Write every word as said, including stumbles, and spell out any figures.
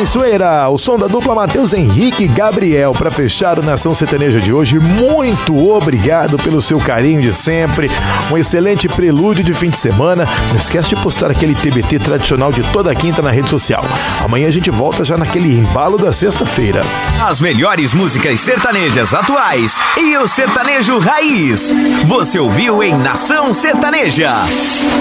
Traiçoeira, o som da dupla Matheus Henrique e Gabriel para fechar o Nação Sertaneja de hoje. Muito obrigado pelo seu carinho de sempre. Um excelente prelúdio de fim de semana. Não esquece de postar aquele T B T tradicional de toda quinta na rede social. Amanhã a gente volta já naquele embalo da sexta-feira. As melhores músicas sertanejas atuais e o sertanejo raiz. Você ouviu em Nação Sertaneja.